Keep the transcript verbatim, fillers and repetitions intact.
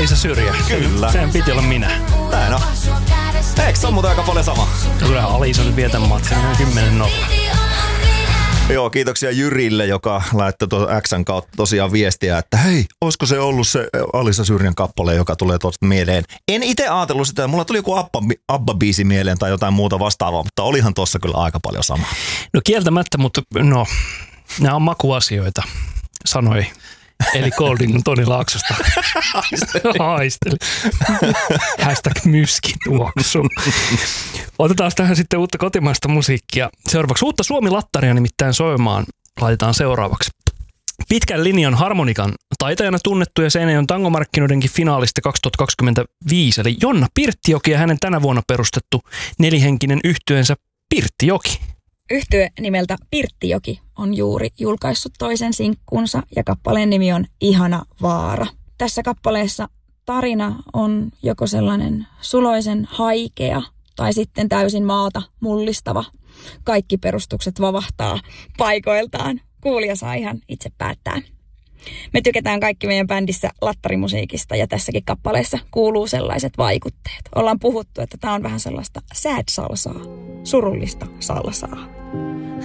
Alisa Syrjä. Kyllä. Sehän piti olla minä. Näin on. Eikö se on muuten aika paljon sama? Kyllähän Alisa oli vietä matsia, noin kymmenen nolla. Joo, kiitoksia Jyrille, joka laittoi tuon X:n kautta tosiaan viestiä, että hei, olisiko se ollut se Alisa Syrjän kappale, joka tulee tuosta mieleen. En itse ajatellut sitä, mulla tuli joku Abba, Abba-biisi mieleen tai jotain muuta vastaavaa, mutta olihan tuossa kyllä aika paljon sama. No kieltämättä, mutta no, nämä on makuasioita, sanoi Eli Golding Toni Laaksosta. Haisteli. Haisteli. Hashtag myskituoksu. Otetaan tähän sitten uutta kotimaista musiikkia. Seuraavaksi uutta Suomi-lattaria nimittäin soimaan laitetaan seuraavaksi. Pitkän linjan harmonikan taitajana tunnettu ja Seinäjoen tangomarkkinoidenkin finaalisti kaksituhattakaksikymmentäviisi, eli Jonna Pirttijoki ja hänen tänä vuonna perustettu nelihenkinen yhtyeensä Pirttijoki. Yhtye nimeltä Pirttijoki on juuri julkaissut toisen sinkkunsa ja kappaleen nimi on Ihana vaara. Tässä kappaleessa tarina on joko sellainen suloisen haikea tai sitten täysin maata mullistava. Kaikki perustukset vavahtaa paikoiltaan. Kuulija saa ihan itse päättää. Me tykätään kaikki meidän bändissä lattarimusiikista ja tässäkin kappaleessa kuuluu sellaiset vaikutteet. Ollaan puhuttu, että tämä on vähän sellaista sad salsaa, surullista salsaa.